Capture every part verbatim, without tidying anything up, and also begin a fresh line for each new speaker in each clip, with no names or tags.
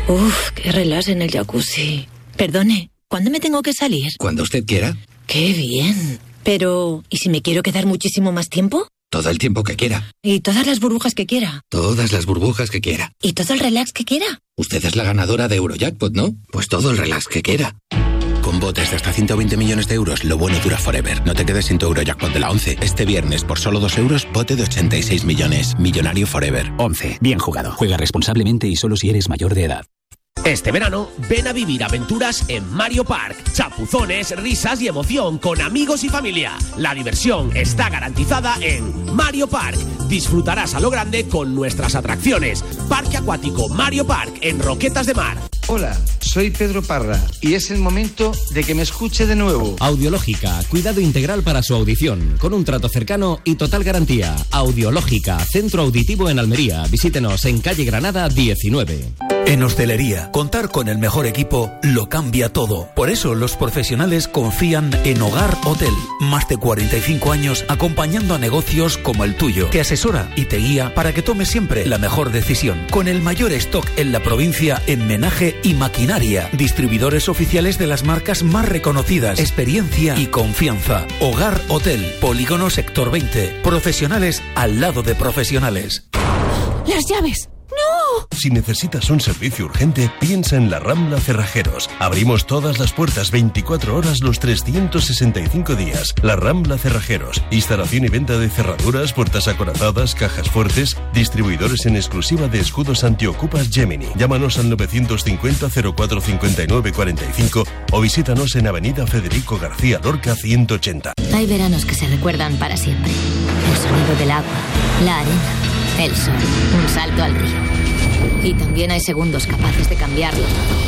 Uf, qué relax en el jacuzzi. Perdone, ¿cuándo me tengo que salir?
Cuando usted quiera.
¡Qué bien! Pero, ¿y si me quiero quedar muchísimo más tiempo?
Todo el tiempo que quiera.
¿Y todas las burbujas que quiera?
Todas las burbujas que quiera.
¿Y todo el relax que quiera?
Usted es la ganadora de Eurojackpot, ¿no? Pues todo el relax que quiera.
Con botes de hasta ciento veinte millones de euros, lo bueno dura forever. No te quedes sin tu Eurojackpot de la once. Este viernes, por solo dos euros, bote de ochenta y seis millones. Millonario forever.
once. Bien jugado. Juega responsablemente y solo si eres mayor de edad.
Este verano, ven a vivir aventuras en Mario Park. Chapuzones, risas y emoción con amigos y familia. La diversión está garantizada en Mario Park. Disfrutarás a lo grande con nuestras atracciones. Parque acuático Mario Park en Roquetas de Mar.
Hola, soy Pedro Parra y es el momento de que me escuche de nuevo.
Audiológica, cuidado integral para su audición, con un trato cercano y total garantía. Audiológica, centro auditivo en Almería. Visítenos en calle Granada diecinueve.
En hostelería, contar con el mejor equipo lo cambia todo. Por eso los profesionales confían en Hogar Hotel. Más de cuarenta y cinco años acompañando a negocios como el tuyo. Te asesora y te guía para que tomes siempre la mejor decisión. Con el mayor stock en la provincia en menaje y maquinaria. Distribuidores oficiales de las marcas más reconocidas. Experiencia y confianza. Hogar Hotel. Polígono Sector veinte. Profesionales al lado de profesionales.
¡Las llaves! ¡No!
Si necesitas un servicio urgente, piensa en la Rambla Cerrajeros. Abrimos todas las puertas veinticuatro horas los trescientos sesenta y cinco días. La Rambla Cerrajeros. Instalación y venta de cerraduras, puertas acorazadas, cajas fuertes. Distribuidores en exclusiva de escudos antiocupas Gemini. Llámanos al novecientos cincuenta cero cuatro cincuenta y nueve cuarenta y cinco o visítanos en Avenida Federico García Lorca ciento ochenta.
Hay veranos que se recuerdan para siempre. El sonido del agua, la arena, el sol, un salto al río. Y también hay segundos capaces de cambiarlo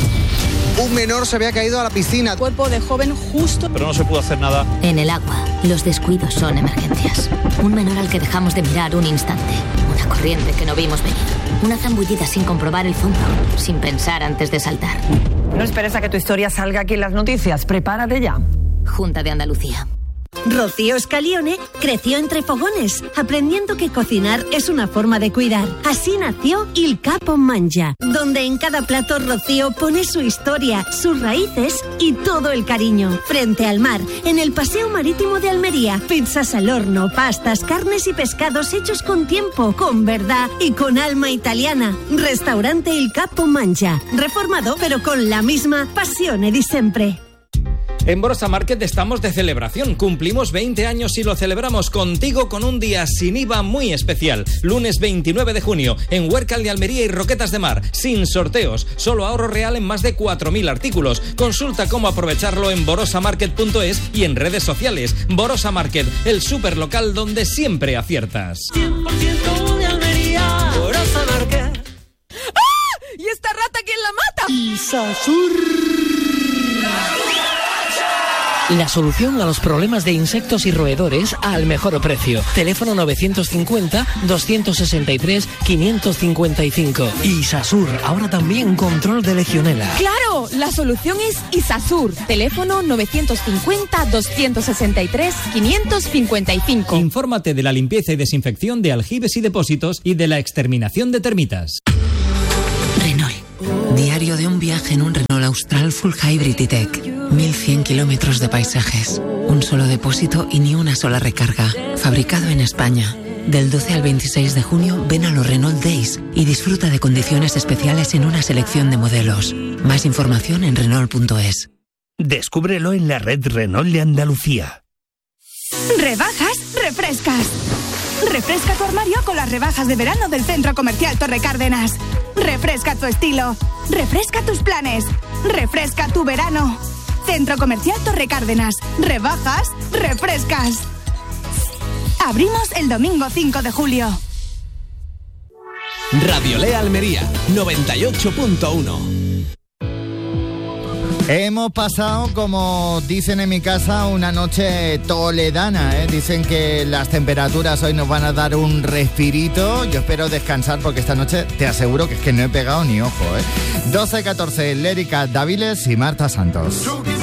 todo.
Un menor se había caído a la piscina.
Cuerpo de joven justo.
Pero no se pudo hacer nada.
En el agua, los descuidos son emergencias. Un menor al que dejamos de mirar un instante. Una corriente que no vimos venir. Una zambullida sin comprobar el fondo. Sin pensar antes de saltar.
No esperes a que tu historia salga aquí en las noticias. Prepárate ya.
Junta de Andalucía.
Rocío Scalione creció entre fogones, aprendiendo que cocinar es una forma de cuidar. Así nació Il Capo Mangia, donde en cada plato Rocío pone su historia, sus raíces y todo el cariño. Frente al mar, en el Paseo Marítimo de Almería, pizzas al horno, pastas, carnes y pescados hechos con tiempo, con verdad y con alma italiana. Restaurante Il Capo Mangia, reformado pero con la misma passione di sempre.
En Borosa Market estamos de celebración. Cumplimos veinte años y lo celebramos contigo con un día sin I V A muy especial. Lunes veintinueve de junio, en Huércal de Almería y Roquetas de Mar. Sin sorteos, solo ahorro real en más de cuatro mil artículos. Consulta cómo aprovecharlo en borosa market punto es y en redes sociales. Borosa Market, el superlocal donde siempre aciertas.
cien por ciento de Almería, Borosa Market.
¡Ah! ¿Y esta rata quién la mata?
Isasur. La solución a los problemas de insectos y roedores al mejor precio. Teléfono novecientos cincuenta, doscientos sesenta y tres, quinientos cincuenta y cinco. Isasur, ahora también control de legionela.
¡Claro! La solución es Isasur. Teléfono novecientos cincuenta, doscientos sesenta y tres, quinientos cincuenta y cinco.
Infórmate de la limpieza y desinfección de aljibes y depósitos y de la exterminación de termitas.
Renault. Diario de un viaje en un Renault Austral Full Hybrid E-Tech. mil cien kilómetros de paisajes. Un solo depósito y ni una sola recarga. Fabricado en España. Del doce al veintiséis de junio ven a los Renault Days y disfruta de condiciones especiales en una selección de modelos. Más información en Renault punto es.
Descúbrelo en la red Renault de Andalucía.
Rebajas, refrescas. Refresca tu armario con las rebajas de verano del Centro Comercial Torre Cárdenas. Refresca tu estilo. Refresca tus planes. Refresca tu verano. Centro Comercial Torre Cárdenas. Rebajas, refrescas. Abrimos el domingo cinco de julio.
Radio Lea Almería, noventa y ocho punto uno.
Hemos pasado, como dicen en mi casa, una noche toledana, ¿eh? Dicen que las temperaturas hoy nos van a dar un respirito. Yo espero descansar porque esta noche te aseguro que es que no he pegado ni ojo, ¿eh? doce catorce, Lérica Dáviles y Marta Santos.